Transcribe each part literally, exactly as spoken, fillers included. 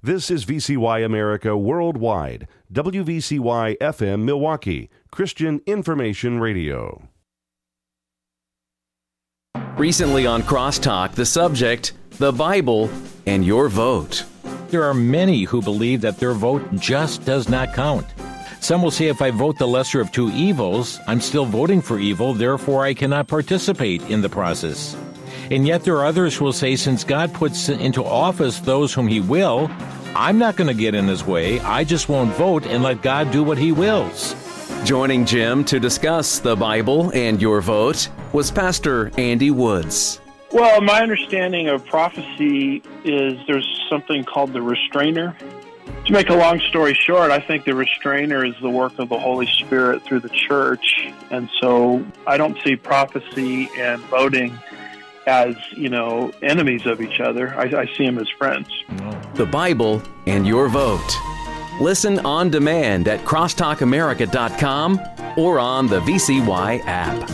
This is V C Y America Worldwide, W V C Y F M Milwaukee, Christian Information Radio. Recently on Crosstalk, the subject, the Bible and your vote. There are many who believe that their vote just does not count. Some will say if I vote the lesser of two evils, I'm still voting for evil, therefore I cannot participate in the process. And yet there are others who will say since God puts into office those whom He will, I'm not going to get in His way. I just won't vote and let God do what He wills. Joining Jim to discuss the Bible and your vote was Pastor Andy Woods. Well, my understanding of prophecy is there's something called the restrainer. To make a long story short, I think the restrainer is the work of the Holy Spirit through the church. And so I don't see prophecy and voting as, you know, enemies of each other. I, I see them as friends. The Bible and your vote. Listen on demand at crosstalk america dot com or on the V C Y app.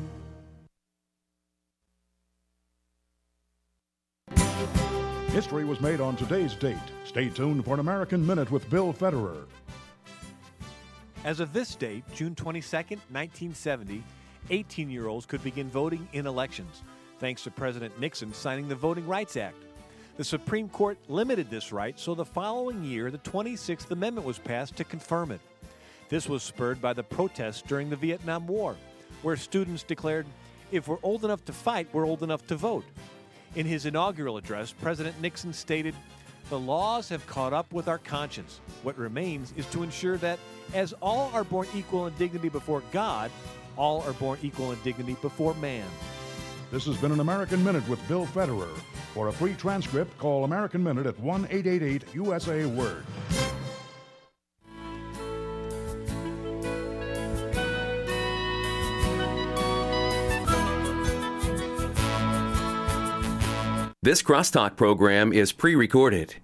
History was made on today's date. Stay tuned for an American Minute with Bill Federer. As of this date, June twenty-second, nineteen seventy, eighteen-year-olds could begin voting in elections, thanks to President Nixon signing the Voting Rights Act. The Supreme Court limited this right, so the following year, the twenty-sixth Amendment was passed to confirm it. This was spurred by the protests during the Vietnam War, where students declared, if we're old enough to fight, we're old enough to vote. In his inaugural address, President Nixon stated, the laws have caught up with our conscience. What remains is to ensure that, as all are born equal in dignity before God, all are born equal in dignity before man. This has been an American Minute with Bill Federer. For a free transcript, call American Minute at one eight eight eight U S A Word. This Crosstalk program is pre-recorded.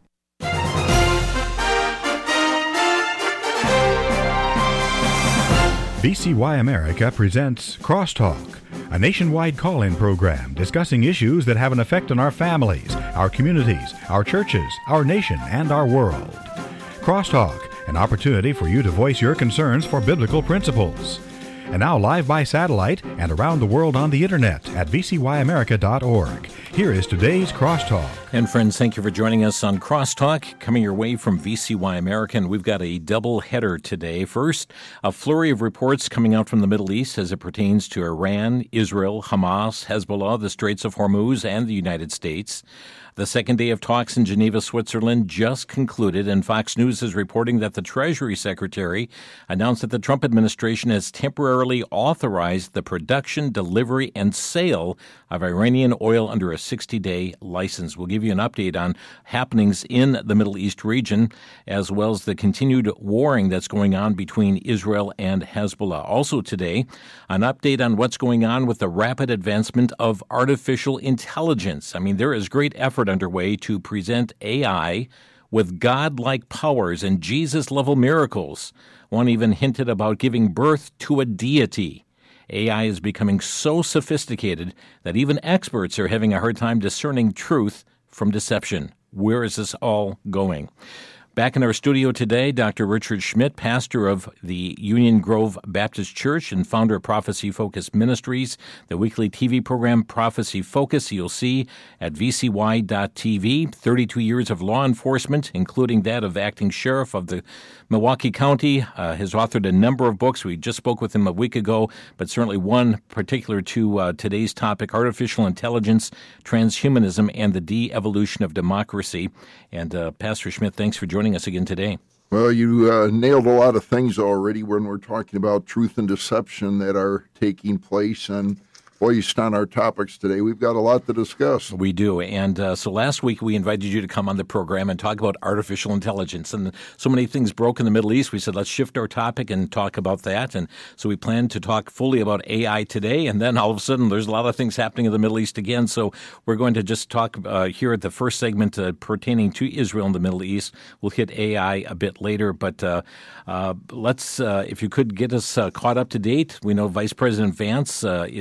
V C Y America presents Crosstalk, a nationwide call-in program discussing issues that have an effect on our families, our communities, our churches, our nation, and our world. Crosstalk, an opportunity for you to voice your concerns for biblical principles. And now live by satellite and around the world on the internet at v c y america dot org. Here is today's Crosstalk. And friends, thank you for joining us on Crosstalk, coming your way from V C Y America. And we've got a double header today. First, a flurry of reports coming out from the Middle East as it pertains to Iran, Israel, Hamas, Hezbollah, the Straits of Hormuz, and the United States. The second day of talks in Geneva, Switzerland just concluded, and Fox News is reporting that the Treasury Secretary announced that the Trump administration has temporarily authorized the production, delivery, and sale of Iranian oil under a sixty-day license. We'll give you an update on happenings in the Middle East region, as well as the continued warring that's going on between Israel and Hezbollah. Also today, an update on what's going on with the rapid advancement of artificial intelligence. I mean, there is great effort underway to present A I with God-like powers and Jesus-level miracles. One even hinted about giving birth to a deity. A I is becoming so sophisticated that even experts are having a hard time discerning truth from deception. Where is this all going? Back in our studio today, Doctor Richard Schmidt, pastor of the Union Grove Baptist Church and founder of Prophecy Focus Ministries, the weekly T V program Prophecy Focus, you'll see at v c y dot t v. thirty-two years of law enforcement, including that of acting sheriff of the Milwaukee County, uh, has authored a number of books. We just spoke with him a week ago, but certainly one particular to uh, today's topic, artificial intelligence, transhumanism, and the de-evolution of democracy. And uh, Pastor Schmidt, thanks for joining us again today. Well, you uh, nailed a lot of things already when we're talking about truth and deception that are taking place. And based on our topics today, we've got a lot to discuss. We do. And uh, so last week we invited you to come on the program and talk about artificial intelligence. And so many things broke in the Middle East. We said, let's shift our topic and talk about that. And so we plan to talk fully about A I today. And then all of a sudden there's a lot of things happening in the Middle East again. So we're going to just talk uh, here at the first segment uh, pertaining to Israel and the Middle East. We'll hit A I a bit later. But uh, uh, let's, uh, if you could get us uh, caught up to date. We know Vice President Vance uh, is over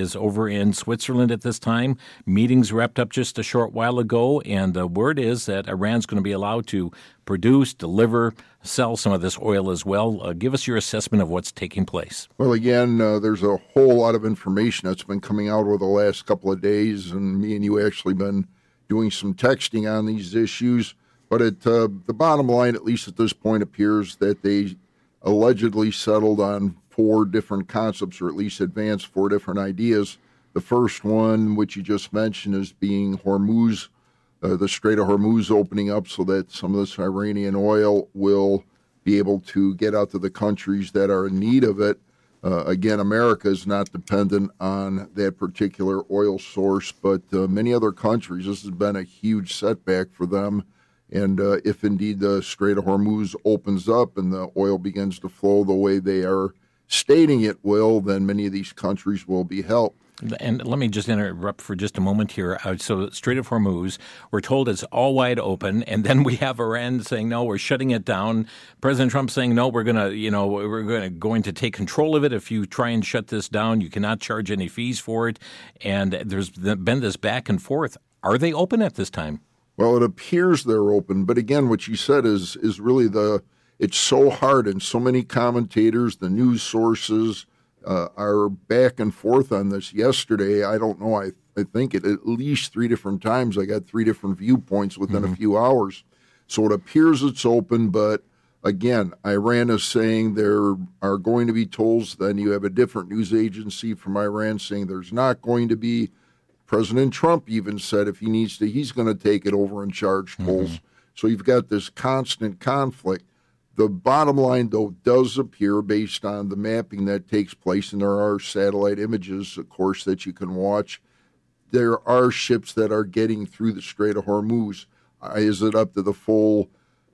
in Switzerland at this time. Meetings wrapped up just a short while ago, and the word is that Iran's going to be allowed to produce, deliver, sell some of this oil as well. Uh, give us your assessment of what's taking place. Well, again, uh, there's a whole lot of information that's been coming out over the last couple of days, and me and you actually been doing some texting on these issues. But it, uh, the bottom line, at least at this point, appears that they allegedly settled on four different concepts, or at least advanced four different ideas. The first one, which you just mentioned, is being Hormuz, uh, the Strait of Hormuz opening up so that some of this Iranian oil will be able to get out to the countries that are in need of it. Uh, again, America is not dependent on that particular oil source, but uh, many other countries, this has been a huge setback for them. And uh, if indeed the Strait of Hormuz opens up and the oil begins to flow the way they are stating it will, then many of these countries will be helped. And let me just interrupt for just a moment here. Uh, so Strait of Hormuz, we're told it's all wide open, and then we have Iran saying, no, we're shutting it down. President Trump saying, no, we're going to, you know, we're going to, going to take control of it. If you try and shut this down, you cannot charge any fees for it. And there's been this back and forth. Are they open at this time? Well, it appears they're open. But again, what you said is is really the, it's so hard, and so many commentators, the news sources, Uh, are back and forth on this. Yesterday, I don't know, I, I think it at least three different times I got three different viewpoints within mm-hmm. a few hours. So it appears it's open, but again, Iran is saying there are going to be tolls. Then you have a different news agency from Iran saying there's not going to be. President Trump even said if he needs to, he's going to take it over and charge tolls. Mm-hmm. So you've got this constant conflict. The bottom line, though, does appear based on the mapping that takes place, and there are satellite images, of course, that you can watch. There are ships that are getting through the Strait of Hormuz. Uh, is it up to the full,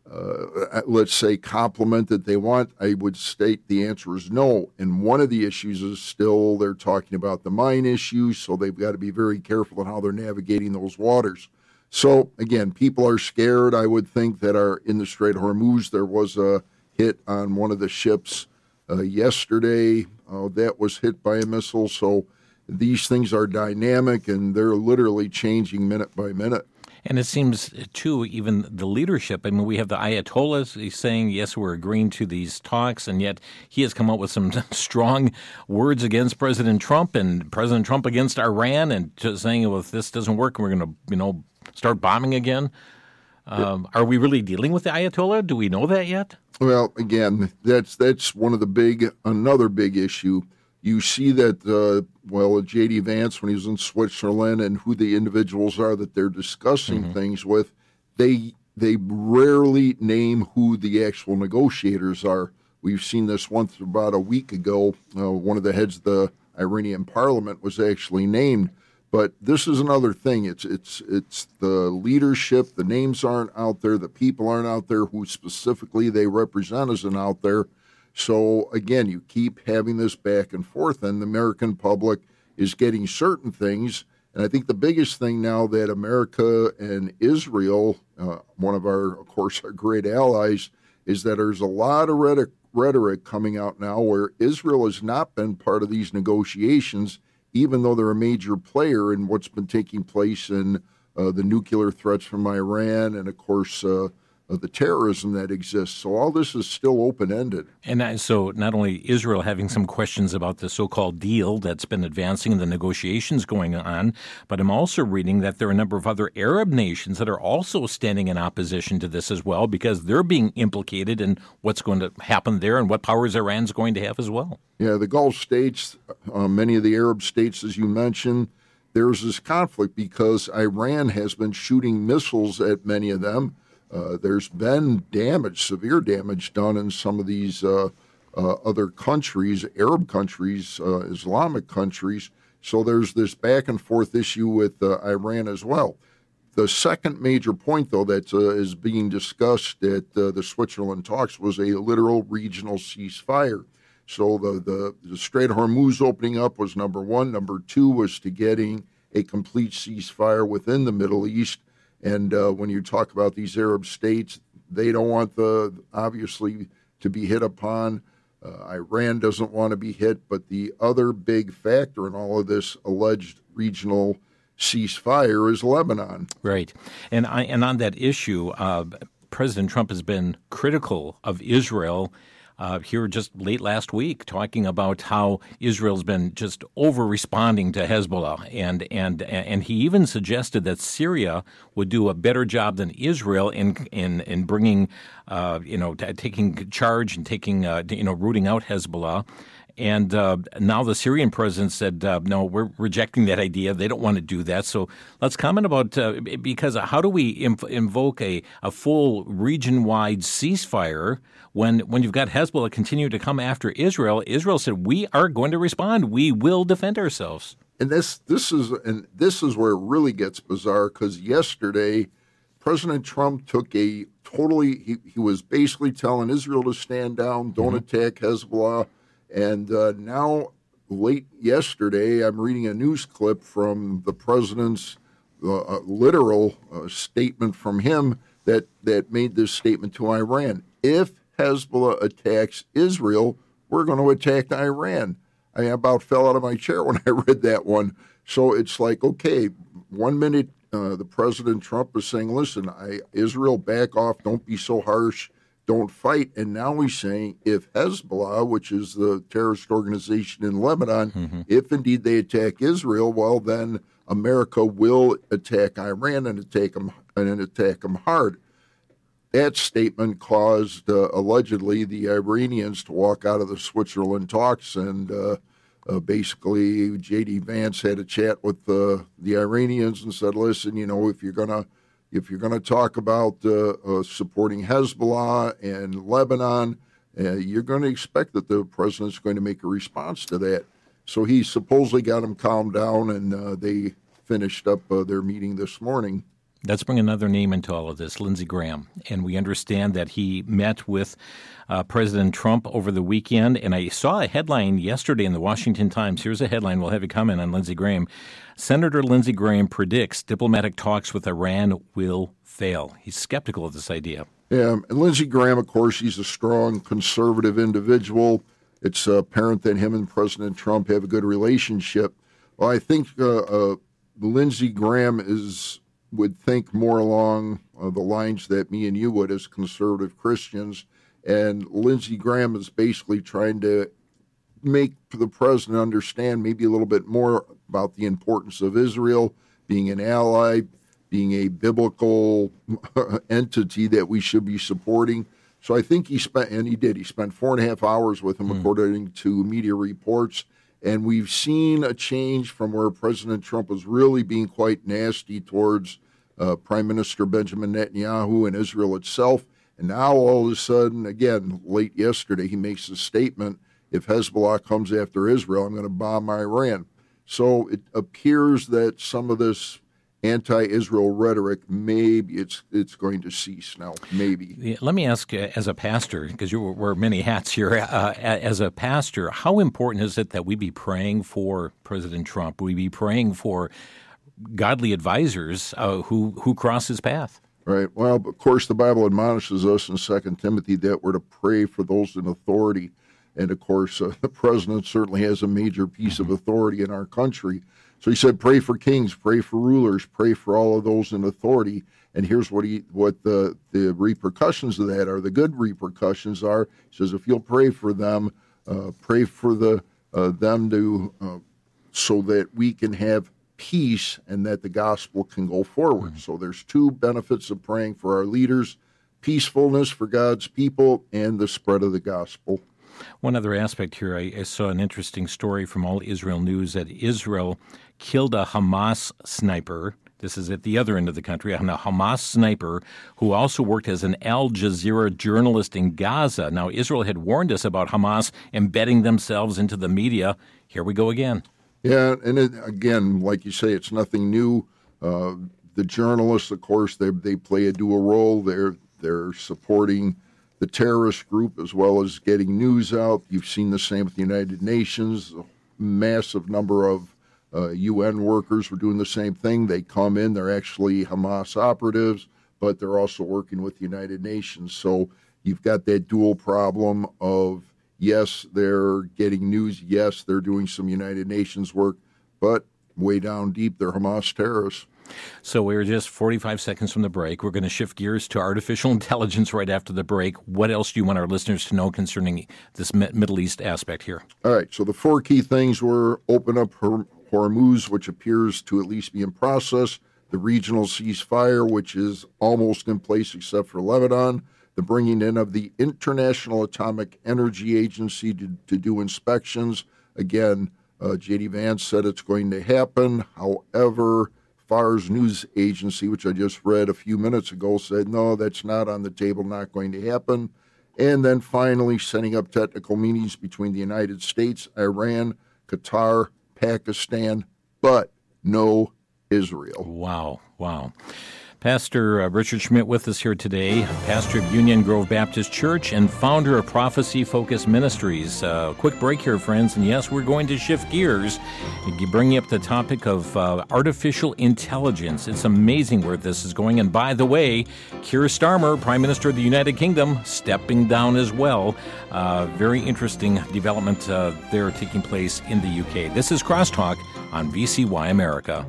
uh, let's say, complement that they want? I would state the answer is no. And one of the issues is still they're talking about the mine issues, so they've got to be very careful in how they're navigating those waters. So, again, people are scared. I would think that are in the Strait of Hormuz. There was a hit on one of the ships uh, yesterday. Uh, that was hit by a missile. So these things are dynamic, and they're literally changing minute by minute. And it seems, too, even the leadership, I mean, we have the Ayatollahs he's saying, yes, we're agreeing to these talks, and yet he has come up with some strong words against President Trump and President Trump against Iran, and just saying, well, if this doesn't work, we're going to, you know, start bombing again. Um, yeah. Are we really dealing with the Ayatollah? Do we know that yet? Well, again, that's that's one of the big, another big issue. You see that, uh, well, J D. Vance, when he was in Switzerland, and who the individuals are that they're discussing mm-hmm. things with, they they rarely name who the actual negotiators are. We've seen this once about a week ago. Uh, one of the heads of the Iranian parliament was actually named. But this is another thing. It's it's it's the leadership. The names aren't out there. The people aren't out there who specifically they represent isn't out there. So, again, you keep having this back and forth, and the American public is getting certain things. And I think the biggest thing now that America and Israel, uh, one of our, of course, our great allies, is that there's a lot of rhetoric, rhetoric coming out now where Israel has not been part of these negotiations, even though they're a major player in what's been taking place in uh, the nuclear threats from Iran and, of course, uh, of the terrorism that exists. So all this is still open-ended. And so not only Israel having some questions about the so-called deal that's been advancing and the negotiations going on, but I'm also reading that there are a number of other Arab nations that are also standing in opposition to this as well, because they're being implicated in what's going to happen there and what powers Iran's going to have as well. Yeah, the Gulf states, uh, many of the Arab states, as you mentioned, there's this conflict because Iran has been shooting missiles at many of them. Uh, there's been damage, severe damage done in some of these uh, uh, other countries, Arab countries, uh, Islamic countries. So there's this back and forth issue with uh, Iran as well. The second major point, though, that uh, is being discussed at uh, the Switzerland talks was a literal regional ceasefire. So the, the, the Strait of Hormuz opening up was number one. Number two was to getting a complete ceasefire within the Middle East. And uh, when you talk about these Arab states, they don't want the, obviously, to be hit upon. Uh, Iran doesn't want to be hit, but the other big factor in all of this alleged regional ceasefire is Lebanon. Right. And I, and on that issue, uh, President Trump has been critical of Israel uh, here just late last week, talking about how Israel's been just over-responding to Hezbollah. And, and, and he even suggested that Syria would do a better job than Israel in in, in bringing, uh, you know, t- taking charge and taking, uh, you know, rooting out Hezbollah. And uh, now the Syrian president said, uh, no, we're rejecting that idea. They don't want to do that. So let's comment about, uh, because how do we inv- invoke a, a full region-wide ceasefire when when you've got Hezbollah continue to come after Israel? Israel said, we are going to respond. We will defend ourselves. And this this is and this is where it really gets bizarre, because yesterday President Trump took a totally, he, he was basically telling Israel to stand down, don't mm-hmm. attack Hezbollah. And uh, now, late yesterday, I'm reading a news clip from the president's uh, literal uh, statement from him that, that made this statement to Iran. If Hezbollah attacks Israel, we're going to attack Iran. I about fell out of my chair when I read that one. So it's like, okay, one minute uh, the President Trump is saying, listen, I, Israel, back off, don't be so harsh. Don't fight. And now he's saying if Hezbollah, which is the terrorist organization in Lebanon, mm-hmm. if indeed they attack Israel, well, then America will attack Iran and attack them, and attack them hard. That statement caused, uh, allegedly, the Iranians to walk out of the Switzerland talks. And uh, uh, basically, J D. Vance had a chat with uh, the Iranians and said, listen, you know, if you're going to If you're going to talk about uh, uh, supporting Hezbollah and Lebanon, uh, you're going to expect that the president's going to make a response to that. So he supposedly got them calmed down, and uh, they finished up uh, their meeting this morning. Let's bring another name into all of this, Lindsey Graham. And we understand that he met with uh, President Trump over the weekend. And I saw a headline yesterday in the Washington Times. Here's a headline. We'll have you comment on Lindsey Graham. Senator Lindsey Graham predicts diplomatic talks with Iran will fail. He's skeptical of this idea. Yeah, and Lindsey Graham, of course, he's a strong conservative individual. It's apparent that him and President Trump have a good relationship. Well, I think uh, uh, Lindsey Graham is would think more along uh, the lines that me and you would as conservative Christians. And Lindsey Graham is basically trying to make the president understand maybe a little bit more about the importance of Israel being an ally, being a biblical entity that we should be supporting. So I think he spent, and he did, he spent four and a half hours with him, mm. according to media reports. And we've seen a change from where President Trump was really being quite nasty towards uh, Prime Minister Benjamin Netanyahu and Israel itself. And now all of a sudden, again, late yesterday, he makes a statement, if Hezbollah comes after Israel, I'm going to bomb Iran. So it appears that some of this anti-Israel rhetoric, maybe it's it's going to cease now, maybe. Let me ask, uh, as a pastor, because you wear many hats here, uh, as a pastor, how important is it that we be praying for President Trump? We be praying for godly advisors uh, who, who cross his path? Right. Well, of course, the Bible admonishes us in Second Timothy that we're to pray for those in authority. And, of course, uh, the president certainly has a major piece mm-hmm. of authority in our country. So he said, pray for kings, pray for rulers, pray for all of those in authority. And here's what he, what the, the repercussions of that are. The good repercussions are, he says, if you'll pray for them, uh, pray for the uh, them to uh, so that we can have peace and that the gospel can go forward. Mm-hmm. So there's two benefits of praying for our leaders, peacefulness for God's people and the spread of the gospel. One other aspect here, I, I saw an interesting story from All Israel News that Israel killed a Hamas sniper. This is at the other end of the country, a Hamas sniper who also worked as an Al Jazeera journalist in Gaza. Now, Israel had warned us about Hamas embedding themselves into the media. Here we go again. Yeah, and it, again, like you say, it's nothing new. Uh, the journalists, of course, they they play a dual role. They're they're supporting the terrorist group as well as getting news out. You've seen the same with the United Nations. A massive number of uh, U N workers were doing the same thing. They come in, they're actually Hamas operatives, but they're also working with the United Nations. So you've got that dual problem of Yes, they're getting news. Yes, they're doing some United Nations work, but way down deep, they're Hamas terrorists. So we're just forty-five seconds from the break. We're going to shift gears to artificial intelligence right after the break. What else do you want our listeners to know concerning this Middle East aspect here? All right, so the four key things were open up Hormuz, which appears to at least be in process, the regional ceasefire, which is almost in place except for Lebanon, the bringing in of the International Atomic Energy Agency to, to do inspections. Again, uh, J D Vance said it's going to happen. However, Far's news agency, which I just read a few minutes ago, said, no, that's not on the table, not going to happen. And then finally, setting up technical meetings between the United States, Iran, Qatar, Pakistan, but no Israel. Wow, wow. Pastor uh, Richard Schmidt with us here today, pastor of Union Grove Baptist Church and founder of Prophecy Focus Ministries. Uh, quick break here, friends, and yes, we're going to shift gears and bring up the topic of uh, artificial intelligence. It's amazing where this is going. And by the way, Keir Starmer, Prime Minister of the United Kingdom, stepping down as well. Uh, very interesting development uh, there taking place in the U K. This is Crosstalk on V C Y America.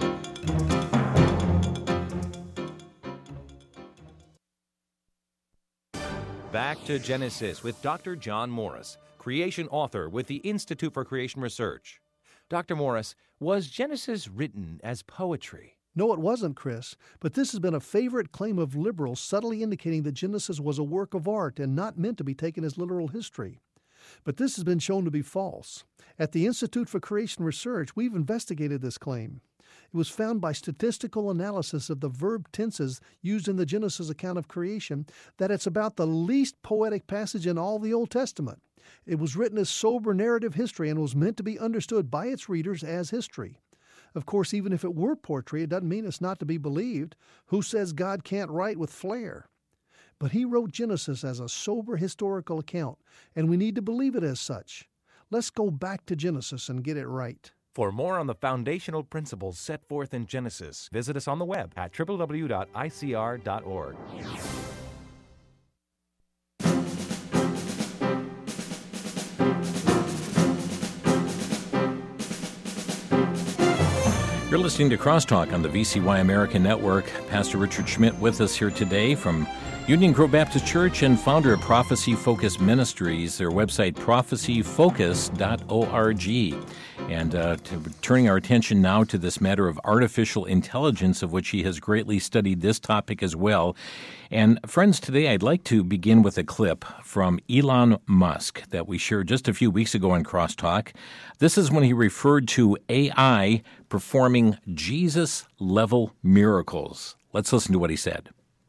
Back to Genesis with Doctor John Morris, creation author with the Institute for Creation Research. Doctor Morris, was Genesis written as poetry? No, it wasn't, Chris, but this has been a favorite claim of liberals, subtly indicating that Genesis was a work of art and not meant to be taken as literal history. But this has been shown to be false. At the Institute for Creation Research, we've investigated this claim. It was found by statistical analysis of the verb tenses used in the Genesis account of creation that it's about the least poetic passage in all the Old Testament. It was written as sober narrative history and was meant to be understood by its readers as history. Of course, even if it were poetry, it doesn't mean it's not to be believed. Who says God can't write with flair? But he wrote Genesis as a sober historical account, and we need to believe it as such. Let's go back to Genesis and get it right. For more on the foundational principles set forth in Genesis, visit us on the web at w w w dot i c r dot org. You're listening to Crosstalk on the V C Y American Network. Pastor Richard Schmidt with us here today from Union Grove Baptist Church and founder of Prophecy Focus Ministries. Their website, prophecy focus dot org. And uh, to, turning our attention now to this matter of artificial intelligence, of which he has greatly studied this topic as well. And friends, today I'd like to begin with a clip from Elon Musk that we shared just a few weeks ago on Crosstalk. This is when he referred to A I performing Jesus-level miracles. Let's listen to what he said.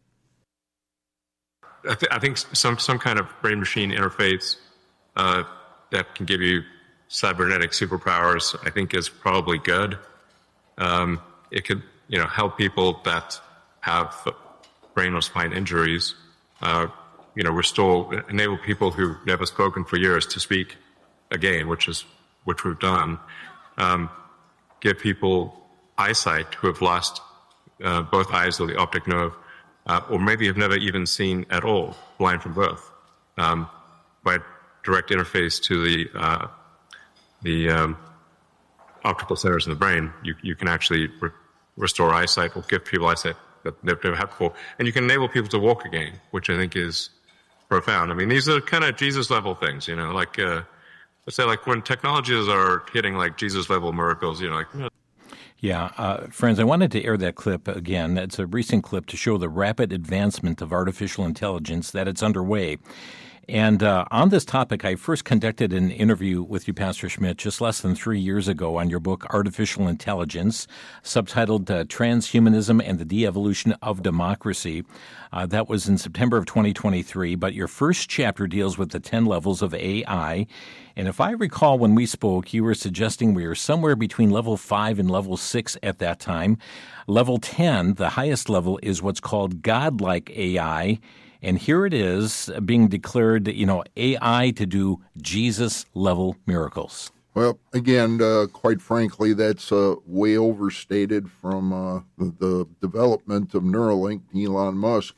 I, th- I think some some kind of brain-machine interface uh, that can give you cybernetic superpowers, I think, is probably good. Um, it could, you know, help people that have brain or spine injuries. Uh, you know, restore, enable people who've never spoken for years to speak again, which is which we've done. Um, give people eyesight who have lost uh, both eyes or the optic nerve. Uh, or maybe have never even seen at all, blind from birth, um, by direct interface to the uh, the um, optical centers in the brain. You you can actually re- restore eyesight or give people eyesight that they've never had before, and you can enable people to walk again, which I think is profound. I mean, these are kind of Jesus level things, you know, like uh, let's say like when technologies are hitting like Jesus level miracles, you know, like. You know, Yeah, uh, friends, I wanted to air that clip again. It's a recent clip to show the rapid advancement of artificial intelligence, that it's underway. And uh, on this topic, I first conducted an interview with you, Pastor Schmidt, just less than three years ago on your book, Artificial Intelligence, subtitled uh, Transhumanism and the De-Evolution of Democracy. Uh, that was in September of twenty twenty-three, but your first chapter deals with the ten levels of A I. And if I recall when we spoke, you were suggesting we were somewhere between level five and level six at that time. Level ten, the highest level, is what's called godlike A I. And here it is being declared, you know, A I to do Jesus-level miracles. Well, again, uh, quite frankly, that's uh, way overstated from uh, the, the development of Neuralink, Elon Musk.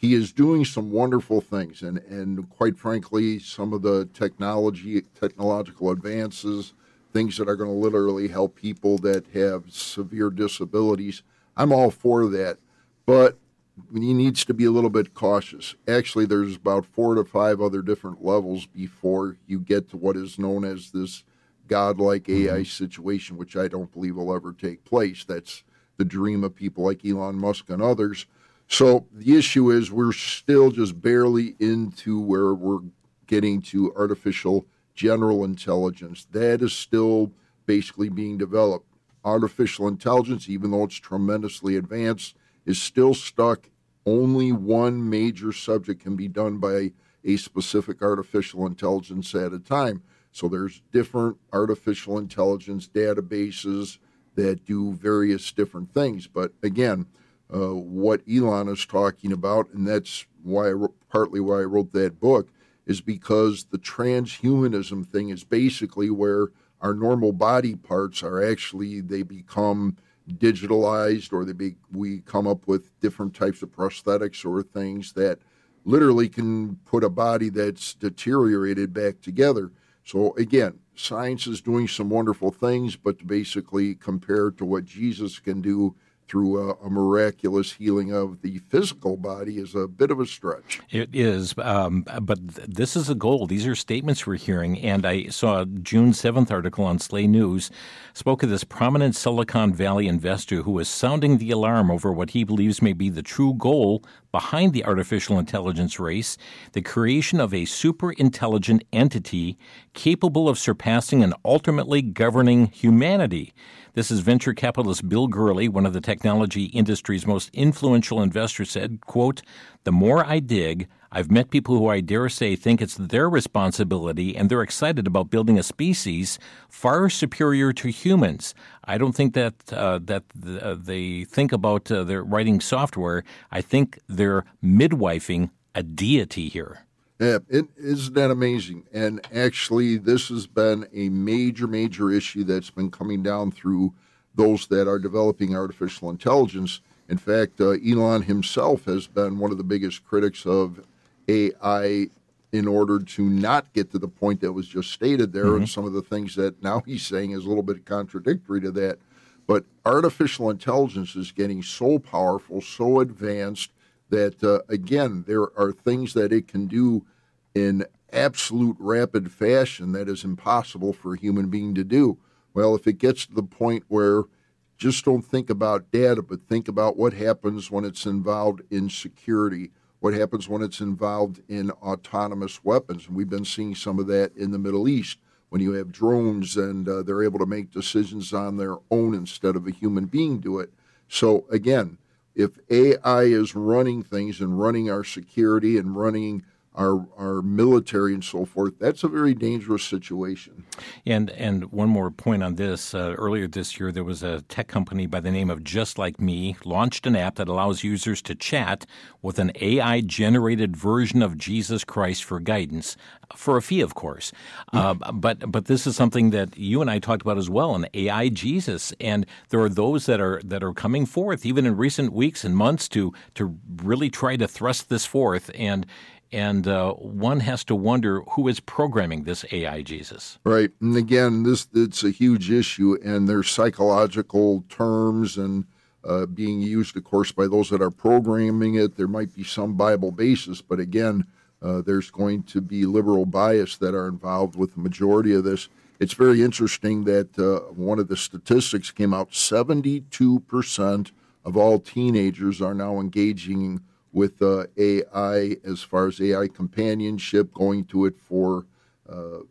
he is doing some wonderful things. And, and quite frankly, some of the technology, technological advances, things that are going to literally help people that have severe disabilities, I'm all for that. But he needs to be a little bit cautious. Actually, there's about four to five other different levels before you get to what is known as this godlike A I situation, which I don't believe will ever take place. That's the dream of people like Elon Musk and others. So the issue is we're still just barely into where we're getting to artificial general intelligence. That is still basically being developed. Artificial intelligence, even though it's tremendously advanced, is still stuck. Only one major subject can be done by a specific artificial intelligence at a time. So there's different artificial intelligence databases that do various different things. But again, uh, what Elon is talking about, and that's why I wrote, partly why I wrote that book, is because the transhumanism thing is basically where our normal body parts are actually, they become digitalized, or they be, we come up with different types of prosthetics or things that literally can put a body that's deteriorated back together. So again, science is doing some wonderful things, but basically compared to what Jesus can do through a, a miraculous healing of the physical body is a bit of a stretch. It is, um, but th- this is a goal. These are statements we're hearing, and I saw a June seventh article on Slay News spoke of this prominent Silicon Valley investor who is sounding the alarm over what he believes may be the true goal behind the artificial intelligence race, the creation of a super intelligent entity capable of surpassing and ultimately governing humanity. This is venture capitalist Bill Gurley, one of the technology industry's most influential investors, said, quote, "The more I dig, I've met people who I dare say think it's their responsibility and they're excited about building a species far superior to humans. I don't think that uh, that uh, they think about uh, their writing software. I think they're midwifing a deity here." Yeah, it, isn't that amazing? And actually, this has been a major, major issue that's been coming down through those that are developing artificial intelligence. In fact, uh, Elon himself has been one of the biggest critics of A I in order to not get to the point that was just stated there, mm-hmm. and some of the things that now he's saying is a little bit contradictory to that. But artificial intelligence is getting so powerful, so advanced, that, uh, again, there are things that it can do in absolute rapid fashion that is impossible for a human being to do. Well, if it gets to the point where just don't think about data, but think about what happens when it's involved in security, what happens when it's involved in autonomous weapons. And we've been seeing some of that in the Middle East when you have drones and uh, they're able to make decisions on their own instead of a human being do it. So, again, if A I is running things and running our security and running our our military and so forth, that's a very dangerous situation. And and one more point on this. Uh, earlier this year, there was a tech company by the name of Just Like Me launched an app that allows users to chat with an A I-generated version of Jesus Christ for guidance, for a fee, of course. Uh, but but this is something that you and I talked about as well, an A I Jesus. And there are those that are that are coming forth, even in recent weeks and months, to to really try to thrust this forth. And And uh, one has to wonder who is programming this A I Jesus. Right. And again, this it's a huge issue, and there's psychological terms and uh, being used, of course, by those that are programming it. There might be some Bible basis, but again, uh, there's going to be liberal bias that are involved with the majority of this. It's very interesting that uh, one of the statistics came out, seventy-two percent of all teenagers are now engaging with uh, A I as far as A I companionship, going to it for uh,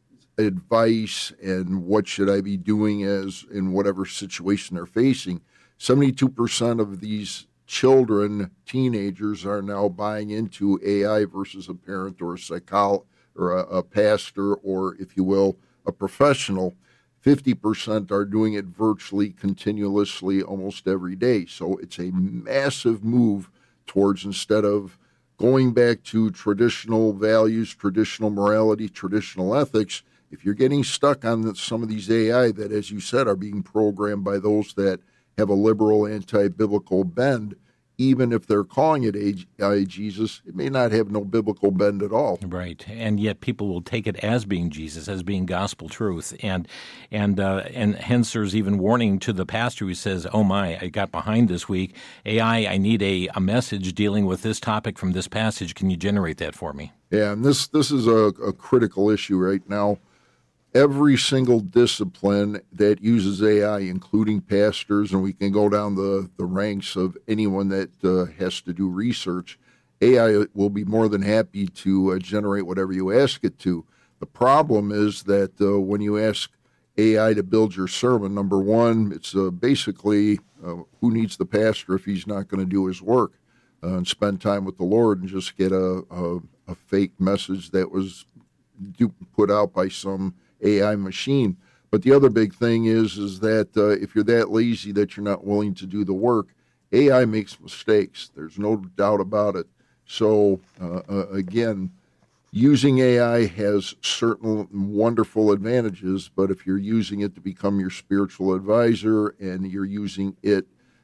advice and what should I be doing as in whatever situation they're facing. seventy-two percent of these children, teenagers, are now buying into A I versus a parent or a psychologist or a, a pastor or, if you will, a professional. fifty percent are doing it virtually, continuously, almost every day. So it's a massive move towards, instead of going back to traditional values, traditional morality, traditional ethics, if you're getting stuck on the, some of these A I that, as you said, are being programmed by those that have a liberal, anti-biblical bend, even if they're calling it A I Jesus, it may not have no biblical bend at all. Right, and yet people will take it as being Jesus, as being gospel truth, and and uh, and hence there's even warning to the pastor who says, "Oh my, I got behind this week. A I, I need a, a message dealing with this topic from this passage. Can you generate that for me?" Yeah, and this this is a, a critical issue right now. Every single discipline that uses A I, including pastors, and we can go down the, the ranks of anyone that uh, has to do research, A I will be more than happy to uh, generate whatever you ask it to. The problem is that uh, when you ask A I to build your sermon, number one, it's uh, basically uh, who needs the pastor if he's not going to do his work uh, and spend time with the Lord and just get a, a, a fake message that was do, put out by some A I machine. But the other big thing is is that uh, if you're that lazy that you're not willing to do the work, A I makes mistakes. There's no doubt about it. So uh, uh, again, using A I has certain wonderful advantages, but if you're using it to become your spiritual advisor and you're using it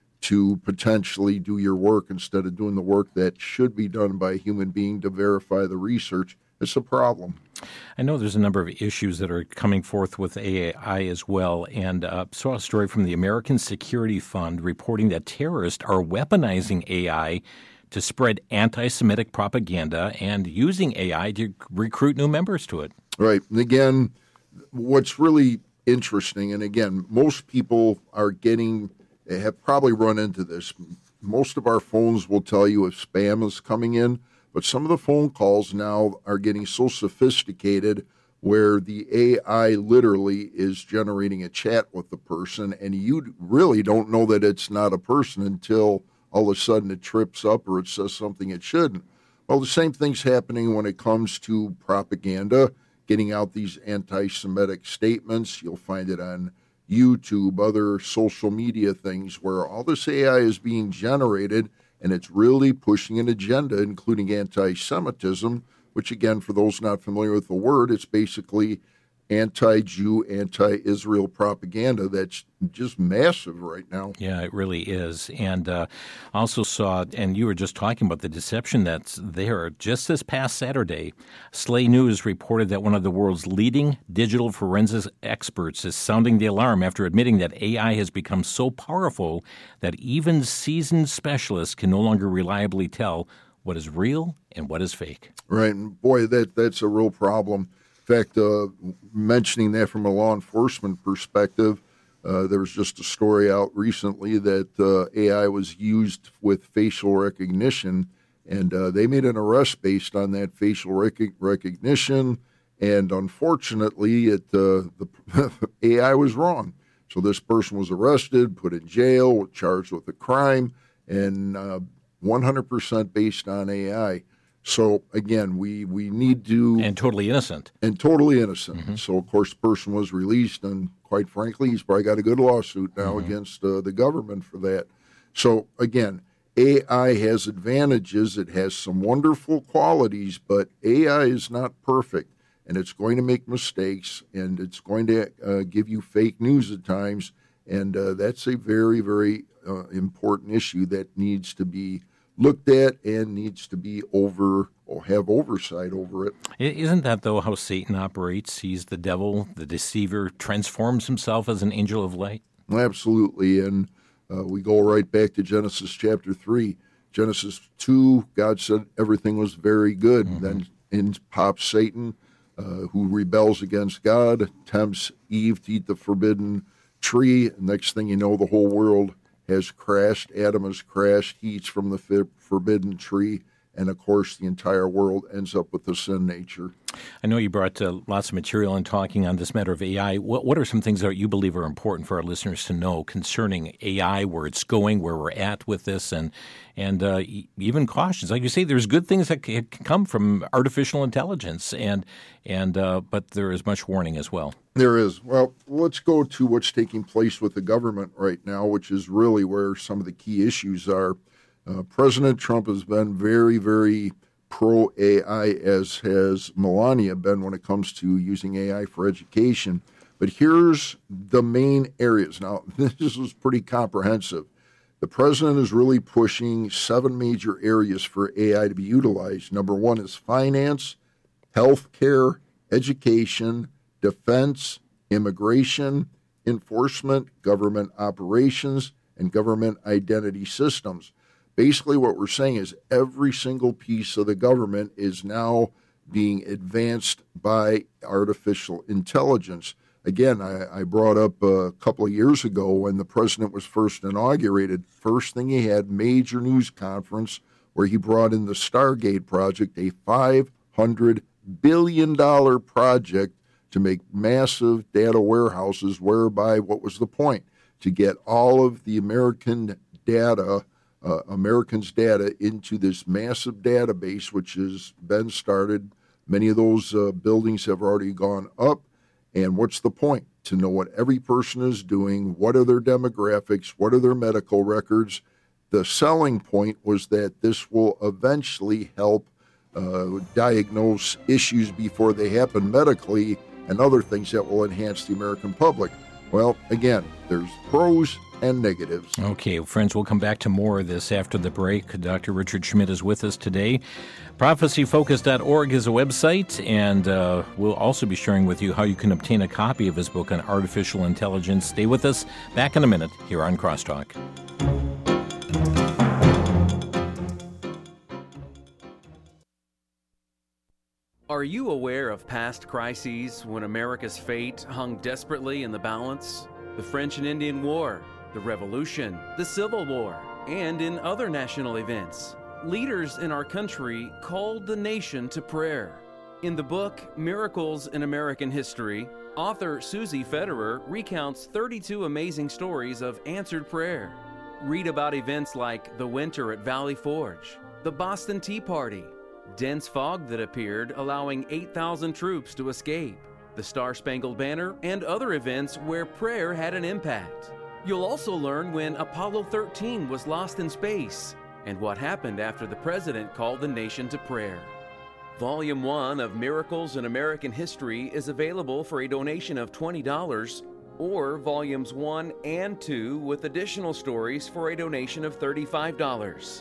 to potentially do your work instead of doing the work that should be done by a human being to verify the research, it's a problem. I know there's a number of issues that are coming forth with A I as well, and uh, saw a story from the American Security Fund reporting that terrorists are weaponizing A I to spread anti-Semitic propaganda and using A I to recruit new members to it. Right. And again, what's really interesting, and again, most people are getting, have probably run into this. Most of our phones will tell you if spam is coming in. But some of the phone calls now are getting so sophisticated where the A I literally is generating a chat with the person, and you really don't know that it's not a person until all of a sudden it trips up or it says something it shouldn't. Well, the same thing's happening when it comes to propaganda, getting out these anti-Semitic statements. You'll find it on YouTube, other social media things where all this A I is being generated, and it's really pushing an agenda, including anti-Semitism, which, again, for those not familiar with the word, it's basically anti-Jew, anti-Israel propaganda that's just massive right now. Yeah, it really is. And uh, also saw, and you were just talking about the deception that's there. Just this past Saturday, Slay News reported that one of the world's leading digital forensics experts is sounding the alarm after admitting that A I has become so powerful that even seasoned specialists can no longer reliably tell what is real and what is fake. Right. And boy, that that's a real problem. In fact, uh, mentioning that from a law enforcement perspective, uh, there was just a story out recently that uh, A I was used with facial recognition, and uh, they made an arrest based on that facial rec- recognition. And unfortunately, it uh, the A I was wrong. So this person was arrested, put in jail, charged with a crime, and uh, one hundred percent based on A I. So, again, we, we need to... And totally innocent. And totally innocent. Mm-hmm. So, of course, the person was released, and quite frankly, he's probably got a good lawsuit now mm-hmm. against uh, the government for that. So, again, A I has advantages. It has some wonderful qualities, but A I is not perfect, and it's going to make mistakes, and it's going to uh, give you fake news at times, and uh, that's a very, very uh, important issue that needs to be looked at and needs to be over or have oversight over it. Isn't that, though, how Satan operates? He's the devil, the deceiver, transforms himself as an angel of light? Absolutely, and uh, we go right back to Genesis chapter three. Genesis two, God said everything was very good. Mm-hmm. Then in pops Satan, uh, who rebels against God, tempts Eve to eat the forbidden tree. Next thing you know, the whole world has crashed. Adam has crashed. He eats from the forbidden tree. And, of course, the entire world ends up with the sin nature. I know you brought uh, lots of material in talking on this matter of A I. What, what are some things that you believe are important for our listeners to know concerning A I, where it's going, where we're at with this, and and uh, even cautions? Like you say, there's good things that can come from artificial intelligence, and and uh, but there is much warning as well. There is. Well, let's go to what's taking place with the government right now, which is really where some of the key issues are. Uh, President Trump has been very, very pro-A I, as has Melania been when it comes to using A I for education. But here's the main areas. Now, this is pretty comprehensive. The president is really pushing seven major areas for A I to be utilized. Number one is finance, healthcare, education, defense, immigration, enforcement, government operations, and government identity systems. Basically, what we're saying is every single piece of the government is now being advanced by artificial intelligence. Again, I, I brought up a couple of years ago when the president was first inaugurated, first thing he had, major news conference where he brought in the Stargate project, a five hundred billion dollars project to make massive data warehouses, whereby, what was the point? To get all of the American data, uh, Americans' data into this massive database, which has been started. Many of those uh, buildings have already gone up. And what's the point? To know what every person is doing, what are their demographics, what are their medical records. The selling point was that this will eventually help uh, diagnose issues before they happen medically and other things that will enhance the American public. Well, again, there's pros and negatives. Okay, friends, we'll come back to more of this after the break. Doctor Richard Schmidt is with us today. prophecy focus dot org is a website, and uh, we'll also be sharing with you how you can obtain a copy of his book on artificial intelligence. Stay with us. Back in a minute here on Crosstalk. Are you aware of past crises when America's fate hung desperately in the balance? The French and Indian War, the Revolution, the Civil War, and in other national events. Leaders in our country called the nation to prayer. In the book, Miracles in American History, author Susie Federer recounts thirty-two amazing stories of answered prayer. Read about events like the winter at Valley Forge, the Boston Tea Party, dense fog that appeared, allowing eight thousand troops to escape, the Star-Spangled Banner, and other events where prayer had an impact. You'll also learn when Apollo thirteen was lost in space and what happened after the president called the nation to prayer. Volume one of Miracles in American History is available for a donation of twenty dollars, or Volumes one and two with additional stories for a donation of thirty-five dollars.